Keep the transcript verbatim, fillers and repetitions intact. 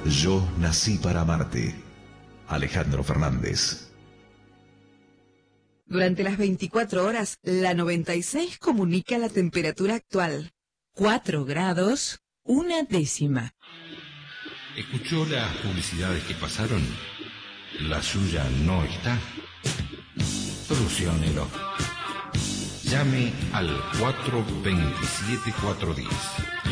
Yo nací para amarte. Alejandro Fernández. Durante las veinticuatro horas, la noventa y seis comunica la temperatura actual. cuatro grados, una décima. ¿Escuchó las publicidades que pasaron? ¿La suya no está? Soluciónelo. Llame al cuatro dos siete, cuatro uno cero.